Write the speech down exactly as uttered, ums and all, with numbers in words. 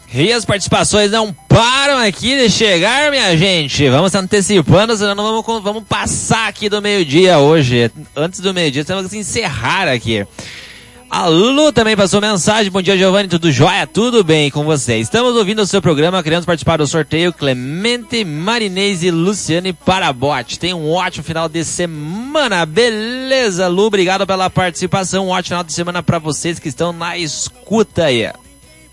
E as participações não param aqui de chegar, minha gente. Vamos antecipando, senão não vamos, vamos passar aqui do meio-dia hoje. Antes do meio-dia, temos que encerrar aqui. A Lu também passou mensagem. Bom dia, Giovanni, tudo jóia? Tudo bem com você? Estamos ouvindo o seu programa, queremos participar do sorteio. Clemente, Marinês e Luciane Parabote. Tem um ótimo final de semana. Beleza, Lu, obrigado pela participação. Um ótimo final de semana para vocês que estão na escuta aí.